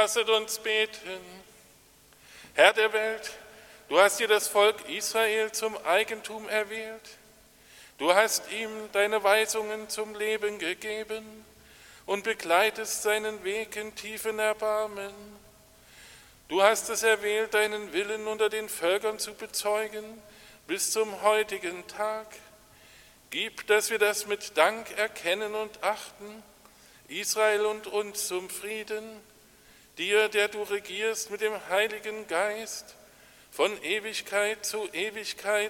Lasset uns beten. Herr der Welt, du hast dir das Volk Israel zum Eigentum erwählt. Du hast ihm deine Weisungen zum Leben gegeben und begleitest seinen Weg in tiefen Erbarmen. Du hast es erwählt, deinen Willen unter den Völkern zu bezeugen, bis zum heutigen Tag. Gib, dass wir das mit Dank erkennen und achten, Israel und uns zum Frieden, dir, der du regierst mit dem Heiligen Geist, von Ewigkeit zu Ewigkeit